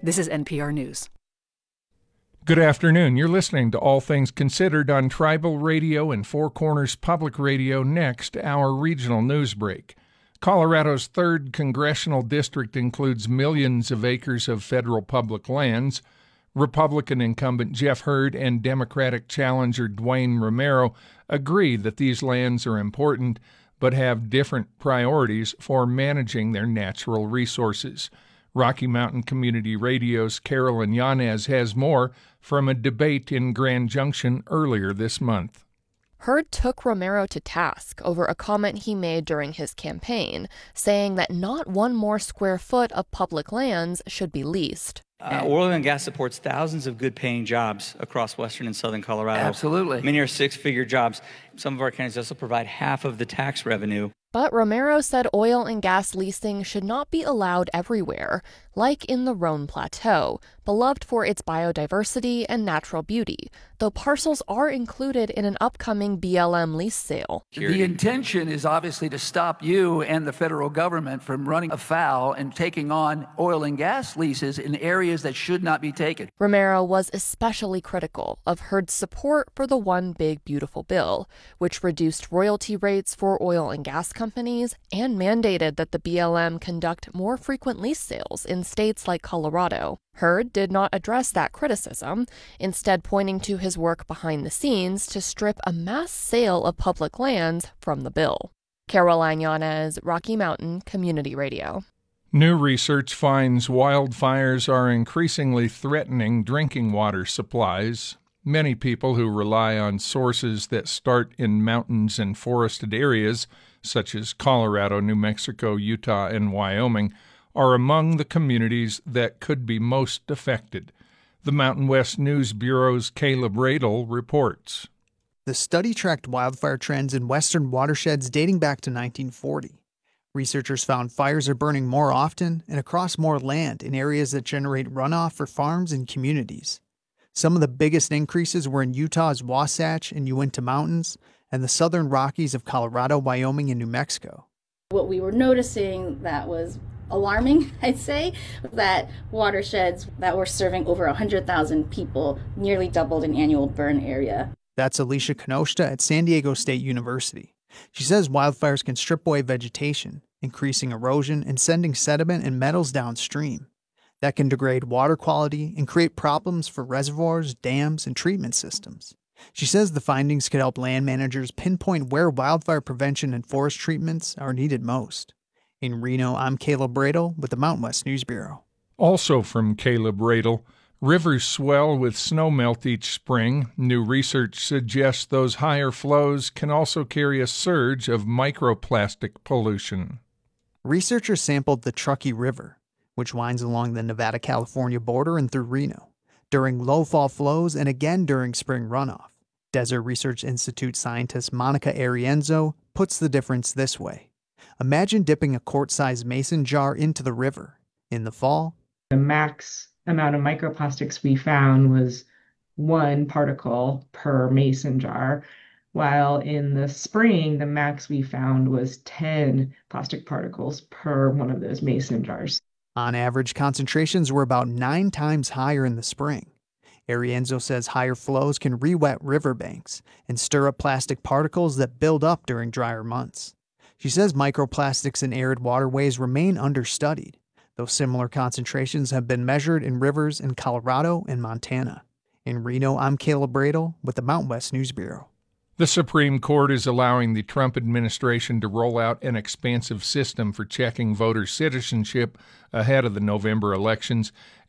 This is NPR News. Good afternoon. You're listening to All Things Considered on Tribal Radio and Four Corners Public Radio. Next, our regional news break. Colorado's 3rd Congressional District includes millions of acres of federal public lands. Republican incumbent Jeff Hurd and Democratic challenger Dwayne Romero agree that these lands are important, but have different priorities for managing their natural resources. Rocky Mountain Community Radio's Carolyn Yanez has more from a debate in Grand Junction earlier this month. Hurd took Romero to task over a comment he made during his campaign, saying that not one more square foot of public lands should be leased. Oil and gas supports thousands of good-paying jobs across western and southern Colorado. Absolutely. Many are six-figure jobs. Some of our counties also provide half of the tax revenue. But Romero said oil and gas leasing should not be allowed everywhere, like in the Roan Plateau, beloved for its biodiversity and natural beauty, though parcels are included in an upcoming BLM lease sale. The intention is obviously to stop you and the federal government from running afoul and taking on oil and gas leases in areas that should not be taken. Romero was especially critical of Hurd's support for the One Big Beautiful Bill, which reduced royalty rates for oil and gas companies and mandated that the BLM conduct more frequent lease sales in states like Colorado. Hurd did not address that criticism, instead pointing to his work behind the scenes to strip a mass sale of public lands from the bill. Caroline Yanez, Rocky Mountain Community Radio. New research finds wildfires are increasingly threatening drinking water supplies. Many people who rely on sources that start in mountains and forested areas, such as Colorado, New Mexico, Utah, and Wyoming, are among the communities that could be most affected. The Mountain West News Bureau's Caleb Radel reports. The study tracked wildfire trends in western watersheds dating back to 1940. Researchers found fires are burning more often and across more land in areas that generate runoff for farms and communities. Some of the biggest increases were in Utah's Wasatch and Uinta Mountains and the southern Rockies of Colorado, Wyoming, and New Mexico. What we were noticing that was alarming, I'd say, that watersheds that were serving over 100,000 people nearly doubled in annual burn area. That's Alicia Kanoshta at San Diego State University. She says wildfires can strip away vegetation, increasing erosion and sending sediment and metals downstream. That can degrade water quality and create problems for reservoirs, dams, and treatment systems. She says the findings could help land managers pinpoint where wildfire prevention and forest treatments are needed most. In Reno, I'm Caleb Radel with the Mountain West News Bureau. Also from Caleb Radel, rivers swell with snowmelt each spring. New research suggests those higher flows can also carry a surge of microplastic pollution. Researchers sampled the Truckee River, which winds along the Nevada-California border and through Reno, during low-fall flows and again during spring runoff. Desert Research Institute scientist Monica Arienzo puts the difference this way. Imagine dipping a quart-sized mason jar into the river. In the fall, the max amount of microplastics we found was 1 particle per mason jar, while in the spring, the max we found was 10 plastic particles per one of those mason jars. On average, concentrations were about 9 times higher in the spring. Arienzo says higher flows can re-wet riverbanks and stir up plastic particles that build up during drier months. She says microplastics in arid waterways remain understudied, though similar concentrations have been measured in rivers in Colorado and Montana. In Reno, I'm Caleb Radel with the Mountain West News Bureau. The Supreme Court is allowing the Trump administration to roll out an expansive system for checking voter citizenship ahead of the November elections.